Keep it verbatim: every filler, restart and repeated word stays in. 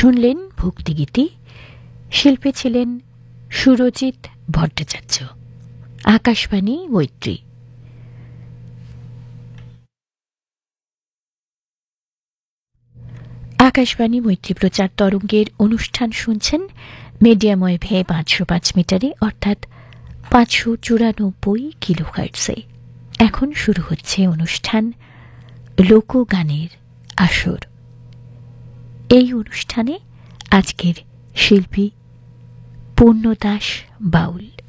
শুনলেন ভক্তিগীতি। শিল্পী ছিলেন সুরজিৎ ভট্টাচার্য। আকাশবাণী মৈত্রী। আকাশবাণী মৈত্রী প্রচার তরঙ্গের অনুষ্ঠান শুনছেন মিডিয়াম ওয়েভে পাঁচশো পাঁচ মিটারে, অর্থাৎ পাঁচশো চুরানব্বই কিলোহার্টজে। এখন শুরু হচ্ছে অনুষ্ঠান লোকগানের আসর। এই অনুষ্ঠানে আজকের শিল্পী পূর্ণদাস বাউল।